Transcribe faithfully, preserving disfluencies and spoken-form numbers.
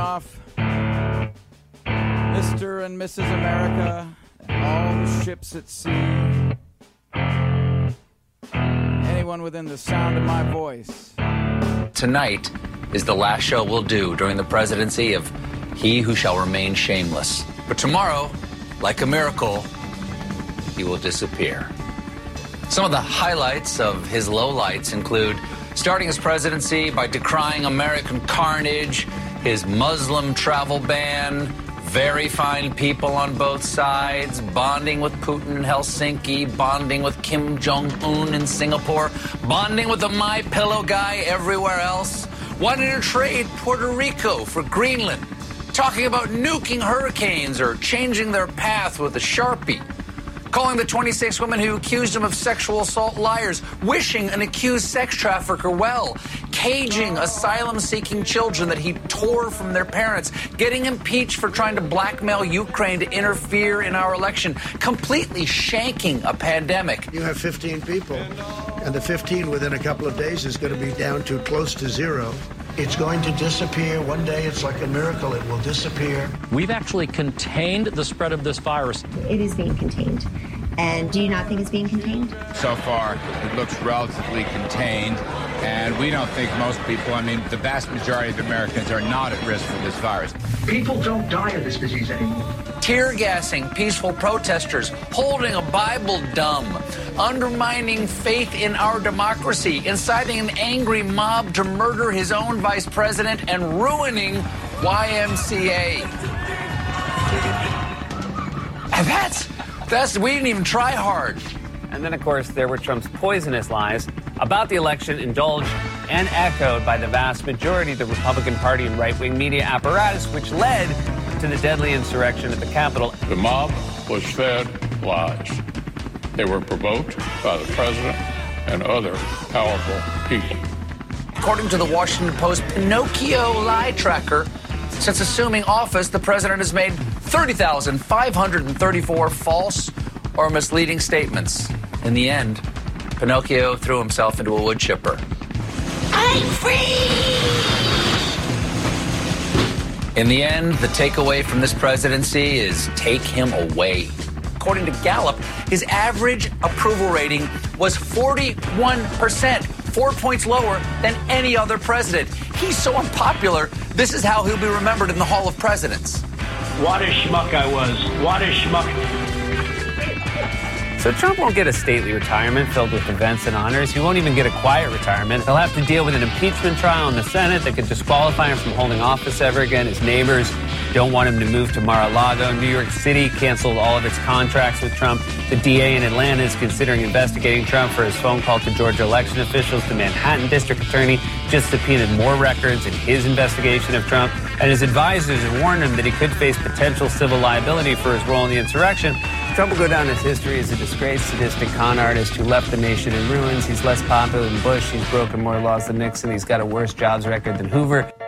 off Mister and Missus America and all the ships at sea. Anyone within the sound of my voice. Tonight is the last show we'll do during the presidency of He Who Shall Remain Shameless. But tomorrow, like a miracle, he will disappear. Some of the highlights of his lowlights include starting his presidency by decrying American carnage, his Muslim travel ban, very fine people on both sides, bonding with Putin in Helsinki, bonding with Kim Jong-un in Singapore, bonding with the My Pillow guy everywhere else, wanting to trade Puerto Rico for Greenland, talking about nuking hurricanes or changing their path with a Sharpie, calling the twenty-six women who accused him of sexual assault liars, wishing an accused sex trafficker well, caging asylum-seeking children that he tore from their parents, getting impeached for trying to blackmail Ukraine to interfere in our election, completely shanking a pandemic. You have fifteen people, and the fifteen within a couple of days is going to be down to close to zero. It's going to disappear. One day, it's like a miracle. It will disappear. We've actually contained the spread of this virus. It is being contained. And do you not think it's being contained? So far, it looks relatively contained. And we don't think most people, I mean, the vast majority of Americans are not at risk for this virus. People don't die of this disease anymore. Tear gassing peaceful protesters, holding a Bible dumb, undermining faith in our democracy, inciting an angry mob to murder his own vice president, and ruining Y M C A. And that's, that's, we didn't even try hard. And then, of course, there were Trump's poisonous lies about the election, indulged and echoed by the vast majority of the Republican Party and right-wing media apparatus, which led to the deadly insurrection at the Capitol. The mob was fed lies. They were provoked by the president and other powerful people. According to the Washington Post Pinocchio lie tracker, since assuming office, the president has made thirty thousand five hundred thirty-four false or misleading statements. In the end, Pinocchio threw himself into a wood chipper. I'm free! In the end, the takeaway from this presidency is take him away. According to Gallup, his average approval rating was forty-one percent, four points lower than any other president. He's so unpopular, this is how he'll be remembered in the Hall of Presidents. What a schmuck I was. What a schmuck. So Trump won't get a stately retirement filled with events and honors. He won't even get a quiet retirement. He'll have to deal with an impeachment trial in the Senate that could disqualify him from holding office ever again. His neighbors don't want him to move to Mar-a-Lago. New York City canceled all of its contracts with Trump. The D A in Atlanta is considering investigating Trump for his phone call to Georgia election officials. The Manhattan district attorney just subpoenaed more records in his investigation of Trump. And his advisors have warned him that he could face potential civil liability for his role in the insurrection. Trump will go down in history as a disgraced, sadistic con artist who left the nation in ruins. He's less popular than Bush. He's broken more laws than Nixon. He's got a worse jobs record than Hoover.